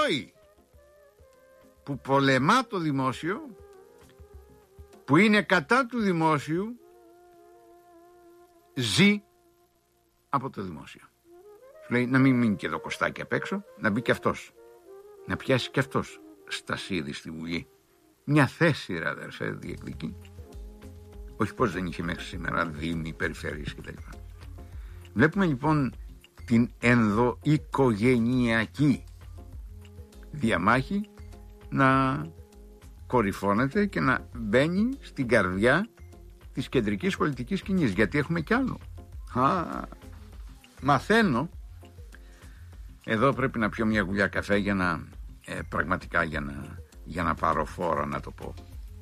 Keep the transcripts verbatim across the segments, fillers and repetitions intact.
αθώοι, που πολεμά το δημόσιο, που είναι κατά του δημόσιου, ζει από το δημόσιο. Σου λέει να μην μείνει και το Κωστάκι απ' έξω, να μπει και αυτός, να πιάσει και αυτός στασίδι στη Βουλή. Μια θέση, ρε αδερφέ, διεκδικεί. Όχι πως δεν είχε μέχρι σήμερα δήμοι, περιφέρειες κτλ. Βλέπουμε λοιπόν την ενδοοικογενειακή διαμάχη να κορυφώνεται και να μπαίνει στην καρδιά της κεντρικής πολιτικής σκηνής, γιατί έχουμε κι άλλο. Α, μαθαίνω, εδώ πρέπει να πιω μια γουλιά καφέ για να ε, πραγματικά για να, για να πάρω φόρο, να το πω.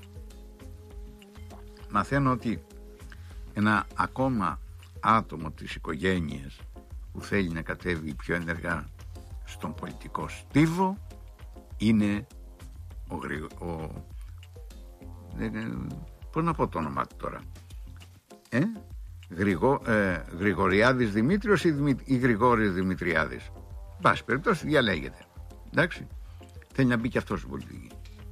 Μαθαίνω ότι ένα ακόμα άτομο της οικογένειας που θέλει να κατέβει πιο ενεργά στον πολιτικό στίβο είναι ο, Γρη, ο ε, πώς να πω το όνομά του τώρα, ε? Γρηγο, ε, Γρηγοριάδης Δημήτριος ή, Δημη, ή Γρηγόρης Δημητριάδης. Πάση περιπτώσει διαλέγεται, εντάξει, θέλει να μπει και αυτός στην πολιτική.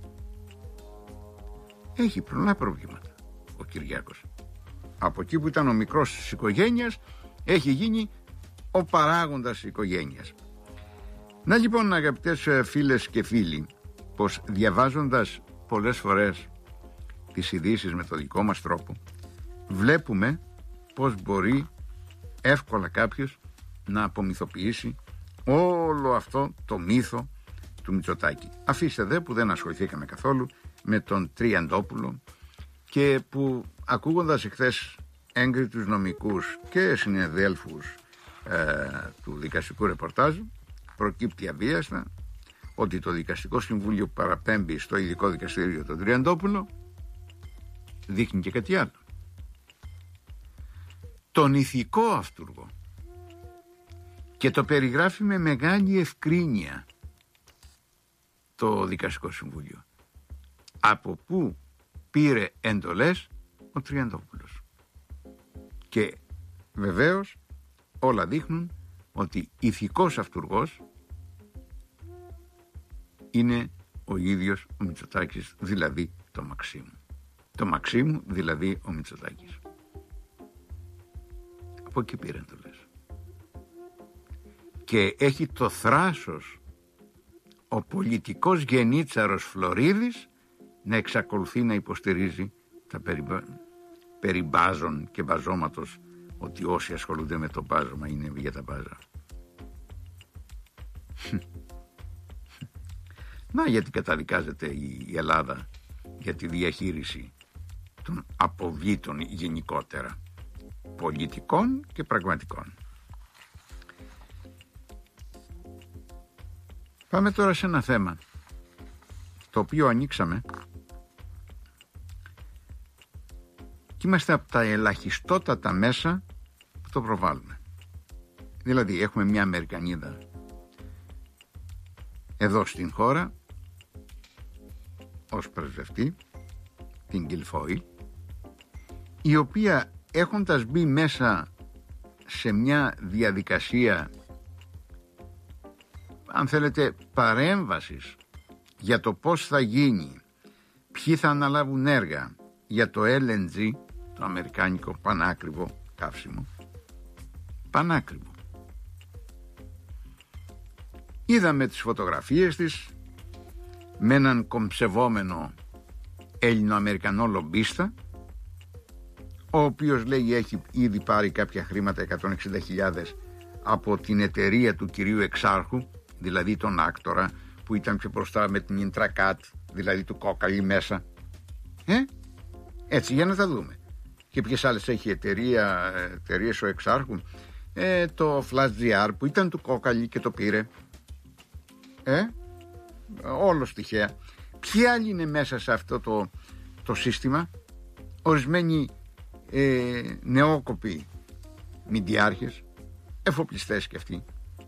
Έχει πολλά προβλήματα ο Κυριάκος. Από εκεί που ήταν ο μικρός της οικογένειας έχει γίνει ο παράγοντας της οικογένειας. Να λοιπόν, αγαπητές φίλες και φίλοι, πως διαβάζοντας πολλές φορές τις ειδήσεις με το δικό μας τρόπο, βλέπουμε πως μπορεί εύκολα κάποιος να απομυθοποιήσει όλο αυτό το μύθο του Μητσοτάκη. Αφήστε δε που δεν ασχοληθήκαμε καθόλου με τον Τριαντόπουλο και που, ακούγοντας εχθές έγκριτους νομικούς και συνεδέλφους ε, του δικαστικού ρεπορτάζ, προκύπτει αβίαστα ότι το Δικαστικό Συμβούλιο που παραπέμπει στο ειδικό δικαστήριο τον Τριαντόπουλο δείχνει και κάτι άλλο. Τον ηθικό αυτούργο, και το περιγράφει με μεγάλη ευκρίνεια το Δικαστικό Συμβούλιο. Από πού πήρε εντολές ο Τριαντόπουλος. Και βεβαίως όλα δείχνουν ότι ηθικός αυτούργος είναι ο ίδιος ο Μητσοτάκης, δηλαδή το Μαξίμου. Το Μαξίμου, δηλαδή ο Μητσοτάκης. Από εκεί πήρε εντολές. Και έχει το θράσος ο πολιτικός γενίτσαρος Φλωρίδης να εξακολουθεί να υποστηρίζει τα περί, περί μπάζων και μπαζώματος, ότι όσοι ασχολούνται με το μπάζωμα είναι για τα μπάζα. Να, γιατί καταδικάζεται η Ελλάδα για τη διαχείριση των αποβλήτων γενικότερα, πολιτικών και πραγματικών. Πάμε τώρα σε ένα θέμα το οποίο ανοίξαμε και είμαστε από τα ελαχιστότατα μέσα που το προβάλλουμε. Δηλαδή έχουμε μια Αμερικανίδα εδώ στην χώρα ως πρεσβευτή, την Γκιλφόιλ, η οποία έχοντας μπει μέσα σε μια διαδικασία, αν θέλετε, παρέμβασης για το πώς θα γίνει, ποιοι θα αναλάβουν έργα για το ελ εν τζι, το αμερικάνικο πανάκριβο καύσιμο, πανάκριβο. Είδαμε τις φωτογραφίες της με έναν κομψευόμενο Έλληνο-Αμερικανό λομπίστα, ο οποίος λέει έχει ήδη πάρει κάποια χρήματα, εκατόν εξήντα χιλιάδες, από την εταιρεία του κυρίου Εξάρχου, δηλαδή τον άκτορα που ήταν πιο μπροστά με την Ιντρακάτ, δηλαδή του κόκαλη μέσα. Ε? Έτσι, για να τα δούμε. Και ποιες άλλες έχει εταιρεία, εταιρείες ο Εξάρχου? Ε, το Flash τζι αρ που ήταν του κόκαλη και το πήρε. Ε? Όλο τυχαία. Ποιοι άλλοι είναι μέσα σε αυτό το, το σύστημα? Ορισμένοι ε, νεόκοποι μηντιάρχες, εφοπλιστές και αυτοί.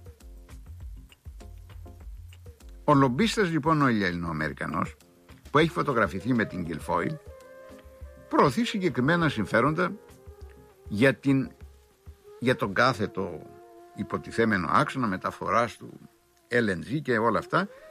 Ο λομπίστας λοιπόν ο Έλληνο-Αμερικανός που έχει φωτογραφηθεί με την Γκιλφόιλ προωθεί συγκεκριμένα συμφέροντα για, την, για τον κάθετο υποτιθέμενο άξονα μεταφοράς του ελ εν τζι και όλα αυτά,